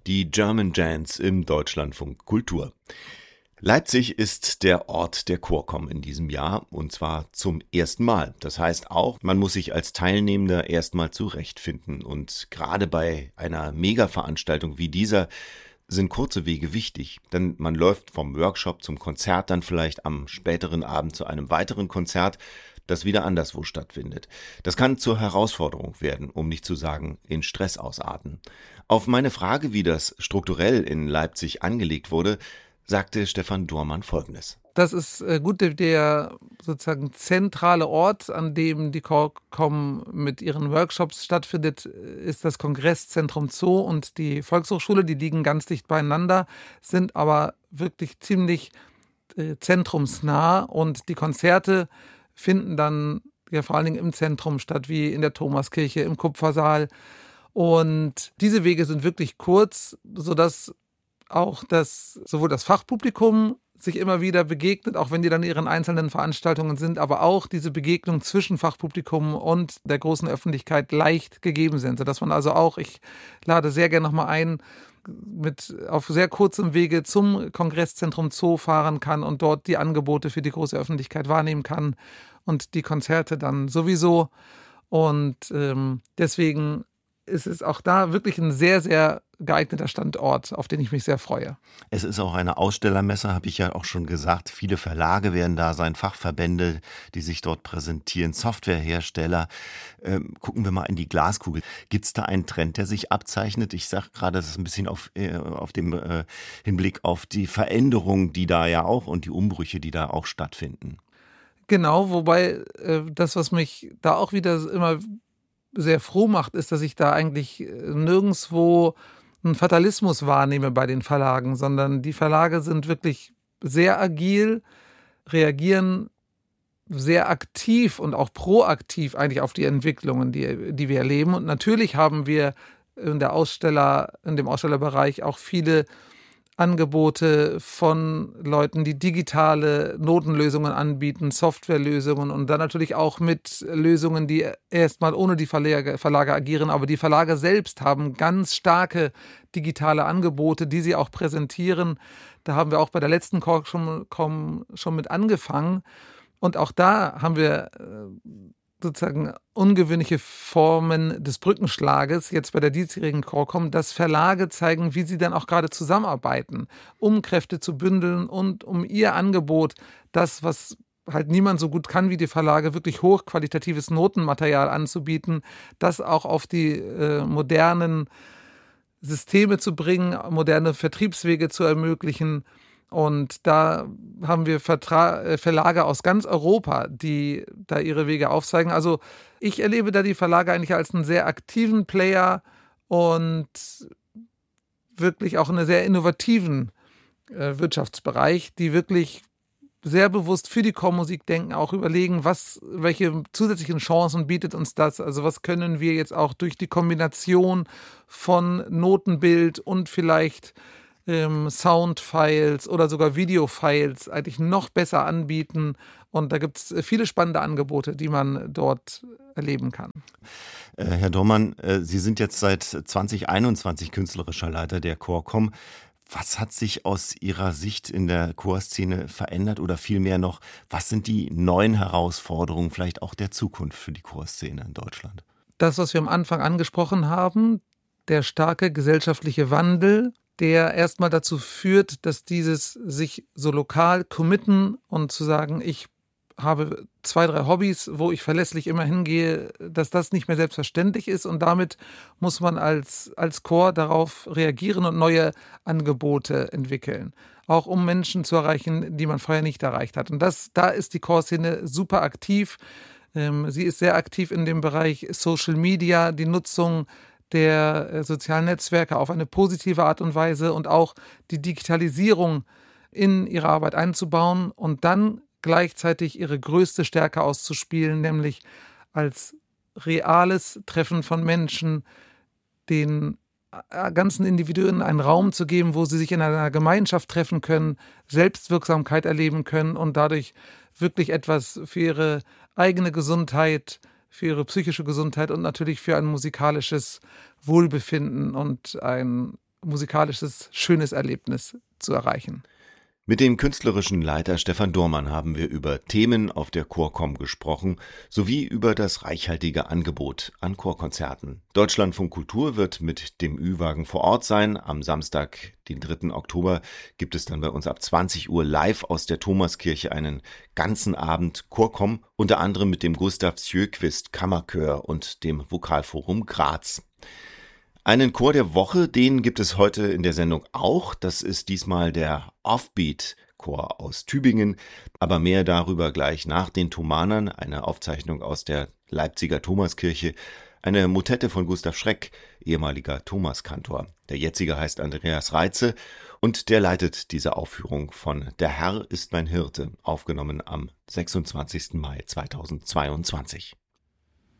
Die German Jams im Deutschlandfunk Kultur. Leipzig ist der Ort der Chorkom in diesem Jahr und zwar zum ersten Mal. Das heißt auch, man muss sich als Teilnehmender erstmal zurechtfinden und gerade bei einer Mega-Veranstaltung wie dieser sind kurze Wege wichtig, denn man läuft vom Workshop zum Konzert, dann vielleicht am späteren Abend zu einem weiteren Konzert, das wieder anderswo stattfindet. Das kann zur Herausforderung werden, um nicht zu sagen in Stress ausarten. Auf meine Frage, wie das strukturell in Leipzig angelegt wurde, sagte Stefan Dohrmann Folgendes. Das ist gut, der sozusagen zentrale Ort, an dem die Chorkom mit ihren Workshops stattfindet, ist das Kongresszentrum Zoo und die Volkshochschule. Die liegen ganz dicht beieinander, sind aber wirklich ziemlich zentrumsnah und die Konzerte finden dann ja vor allen Dingen im Zentrum statt, wie in der Thomaskirche, im Kupfersaal. Und diese Wege sind wirklich kurz, sodass auch sowohl das Fachpublikum sich immer wieder begegnet, auch wenn die dann in ihren einzelnen Veranstaltungen sind, aber auch diese Begegnung zwischen Fachpublikum und der großen Öffentlichkeit leicht gegeben sind, sodass man also auch, ich lade sehr gerne nochmal ein, auf sehr kurzem Wege zum Kongresszentrum Zoo fahren kann und dort die Angebote für die große Öffentlichkeit wahrnehmen kann und die Konzerte dann sowieso. Und deswegen ist es auch da wirklich ein sehr, sehr geeigneter Standort, auf den ich mich sehr freue. Es ist auch eine Ausstellermesse, habe ich ja auch schon gesagt. Viele Verlage werden da sein, Fachverbände, die sich dort präsentieren, Softwarehersteller. Gucken wir mal in die Glaskugel. Gibt es da einen Trend, der sich abzeichnet? Ich sage gerade, das ist ein bisschen auf dem Hinblick auf die Veränderungen, die da ja auch und die Umbrüche, die da auch stattfinden. Genau, wobei das, was mich da auch wieder immer sehr froh macht, ist, dass ich da eigentlich nirgendwo einen Fatalismus wahrnehme bei den Verlagen, sondern die Verlage sind wirklich sehr agil, reagieren sehr aktiv und auch proaktiv eigentlich auf die Entwicklungen, die wir erleben. Und natürlich haben wir in dem Ausstellerbereich auch viele Angebote von Leuten, die digitale Notenlösungen anbieten, Softwarelösungen und dann natürlich auch mit Lösungen, die erstmal ohne die Verlage agieren. Aber die Verlage selbst haben ganz starke digitale Angebote, die sie auch präsentieren. Da haben wir auch bei der letzten Chorkom schon mit angefangen. Und auch da haben wir sozusagen ungewöhnliche Formen des Brückenschlages, jetzt bei der diesjährigen Chorkom, dass Verlage zeigen, wie sie dann auch gerade zusammenarbeiten, um Kräfte zu bündeln und um ihr Angebot, das, was halt niemand so gut kann wie die Verlage, wirklich hochqualitatives Notenmaterial anzubieten, das auch auf die modernen Systeme zu bringen, moderne Vertriebswege zu ermöglichen. Und da haben wir Verlage aus ganz Europa, die da ihre Wege aufzeigen. Also ich erlebe da die Verlage eigentlich als einen sehr aktiven Player und wirklich auch einen sehr innovativen Wirtschaftsbereich, die wirklich sehr bewusst für die Chormusik denken, auch überlegen, welche zusätzlichen Chancen bietet uns das. Also was können wir jetzt auch durch die Kombination von Notenbild und vielleicht Soundfiles oder sogar Videofiles eigentlich noch besser anbieten. Und da gibt es viele spannende Angebote, die man dort erleben kann. Herr Dohrmann, Sie sind jetzt seit 2021 künstlerischer Leiter der Chorkom. Was hat sich aus Ihrer Sicht in der Chorszene verändert oder vielmehr noch, was sind die neuen Herausforderungen vielleicht auch der Zukunft für die Chorszene in Deutschland? Das, was wir am Anfang angesprochen haben, der starke gesellschaftliche Wandel, der erstmal dazu führt, dass dieses sich so lokal committen und zu sagen, ich habe 2, 3 Hobbys, wo ich verlässlich immer hingehe, dass das nicht mehr selbstverständlich ist und damit muss man als Chor darauf reagieren und neue Angebote entwickeln. Auch um Menschen zu erreichen, die man vorher nicht erreicht hat. Und da ist die Chorszene super aktiv. Sie ist sehr aktiv in dem Bereich Social Media, die Nutzung der sozialen Netzwerke auf eine positive Art und Weise und auch die Digitalisierung in ihre Arbeit einzubauen und dann gleichzeitig ihre größte Stärke auszuspielen, nämlich als reales Treffen von Menschen, den ganzen Individuen einen Raum zu geben, wo sie sich in einer Gemeinschaft treffen können, Selbstwirksamkeit erleben können und dadurch wirklich etwas für ihre eigene Gesundheit, für ihre psychische Gesundheit und natürlich für ein musikalisches Wohlbefinden und ein musikalisches, schönes Erlebnis zu erreichen. Mit dem künstlerischen Leiter Stefan Dohrmann haben wir über Themen auf der Chorkom gesprochen, sowie über das reichhaltige Angebot an Chorkonzerten. Deutschlandfunk Kultur wird mit dem Ü-Wagen vor Ort sein. Am Samstag, den 3. Oktober, gibt es dann bei uns ab 20 Uhr live aus der Thomaskirche einen ganzen Abend Chorkom, unter anderem mit dem Gustav Sjöquist Kammerchör und dem Vokalforum Graz. Einen Chor der Woche, den gibt es heute in der Sendung auch. Das ist diesmal der Offbeat-Chor aus Tübingen. Aber mehr darüber gleich nach den Thomanern, eine Aufzeichnung aus der Leipziger Thomaskirche, eine Motette von Gustav Schreck, ehemaliger Thomaskantor. Der jetzige heißt Andreas Reitze und der leitet diese Aufführung von Der Herr ist mein Hirte, aufgenommen am 26. Mai 2022.